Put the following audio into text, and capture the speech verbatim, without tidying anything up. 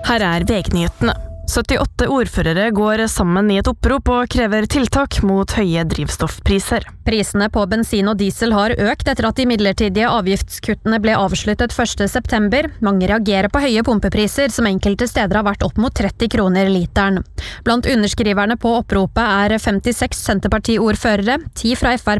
Her er V G-nyhetene. syttiåtte ordførere går sammen i et opprop og krever tiltak mot høye drivstoffpriser. Prisene på bensin og diesel har økt etter at de midlertidige avgiftskuttene ble avsluttet første september. Mange reagerer på høye pumpepriser, som enkelte steder har vært opp mot tretti kroner literen. Blant underskriverne på oppropet er femtiseks Senterparti-ordførere, ti fra F R